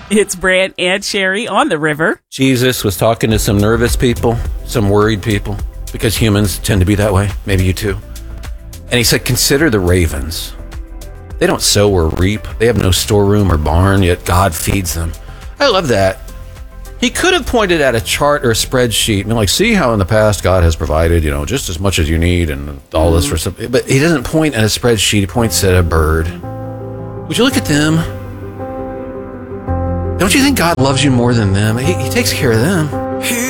It's Brant and Sherry on the river. Jesus was talking to some nervous people, some worried people, because humans tend to be that way. Maybe you too. And he said, consider the ravens. They don't sow or reap. They have no storeroom or barn, yet God feeds them. I love that. He could have pointed at a chart or a spreadsheet and like, see how in the past God has provided, just as much as you need and all this for something. But he doesn't point at a spreadsheet. He points at a bird. Would you look at them? Don't you think God loves you more than them? He takes care of them.